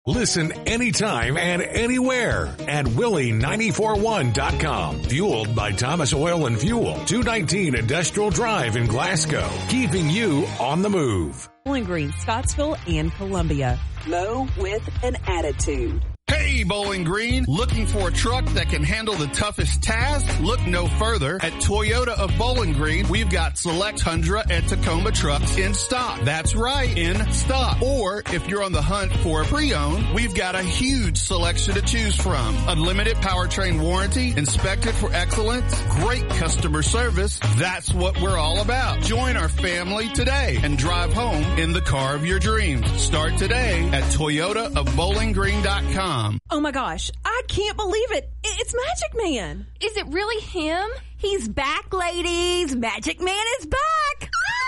Listen anytime and anywhere at Willie941.com. Fueled by Thomas Oil and Fuel, 219 Industrial Drive in Glasgow. Keeping you on the move. Bowling Green, Scottsville, and Columbia. Mow with an attitude. Hey, Bowling Green, looking for a truck that can handle the toughest task? Look no further. At Toyota of Bowling Green, we've got select Tundra and Tacoma trucks in stock. That's right, in stock. Or if you're on the hunt for a pre-owned, we've got a huge selection to choose from. Unlimited powertrain warranty, inspected for excellence, great customer service. That's what we're all about. Join our family today and drive home in the car of your dreams. Start today at ToyotaofBowlingGreen.com. Oh my gosh, I can't believe it. It's Magic Man. Is it really him? He's back, ladies. Magic Man is back.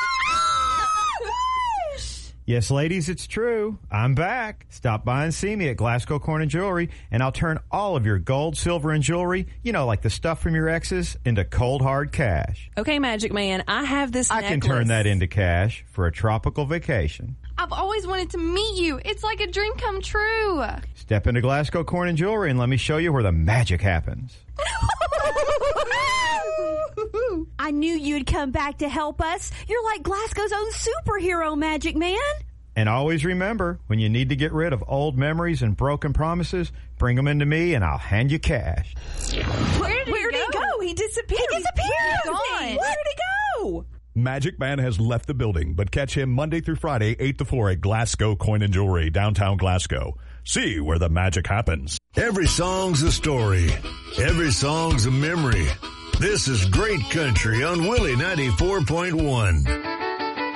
Yes, ladies, it's true. I'm back. Stop by and see me at Glasgow Coin & Jewelry, and I'll turn all of your gold, silver, and jewelry, like the stuff from your exes, into cold, hard cash. Okay, Magic Man, I have this necklace. I can turn that into cash for a tropical vacation. I've always wanted to meet you. It's like a dream come true. Step into Glasgow Coin & Jewelry and let me show you where the magic happens. I knew you'd come back to help us. You're like Glasgow's own superhero, Magic Man. And always remember, when you need to get rid of old memories and broken promises, bring them into me and I'll hand you cash. Where did he go? He disappeared. He disappeared. Where did he go? Magic Man has left the building, but catch him Monday through Friday, 8 to 4 at Glasgow Coin & Jewelry, downtown Glasgow. See where the magic happens. Every song's a story. Every song's a memory. This is Great Country on Willie 94.1.